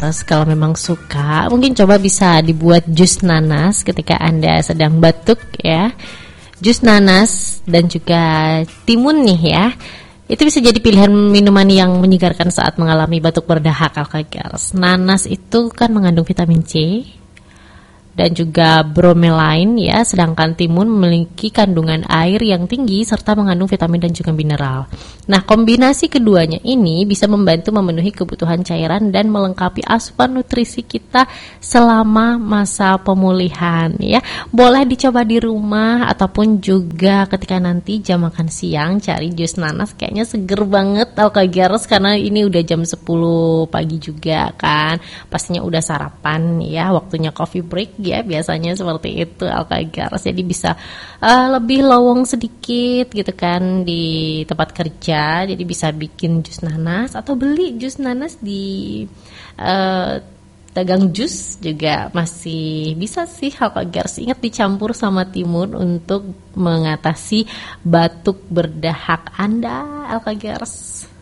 Alkagars, kalau memang suka, mungkin coba bisa dibuat jus nanas ketika Anda sedang batuk ya. Jus nanas dan juga timun nih ya. Itu bisa jadi pilihan minuman yang menyegarkan saat mengalami batuk berdahak Alkagars. Nanas itu kan mengandung vitamin C dan juga bromelain ya, sedangkan timun memiliki kandungan air yang tinggi serta mengandung vitamin dan juga mineral. Nah, kombinasi keduanya ini bisa membantu memenuhi kebutuhan cairan dan melengkapi asupan nutrisi kita selama masa pemulihan ya. Boleh dicoba di rumah ataupun juga ketika nanti jam makan siang cari jus nanas, kayaknya seger banget Alkagars karena ini udah jam 10 pagi juga kan. Pastinya udah sarapan ya, waktunya coffee break ya, biasanya seperti itu Alkagars. Jadi bisa lebih lowong sedikit gitu kan di tempat kerja, jadi bisa bikin jus nanas atau beli jus nanas di dagang jus juga masih bisa sih Alkagars. Ingat dicampur sama timun untuk mengatasi batuk berdahak Anda Alkagars.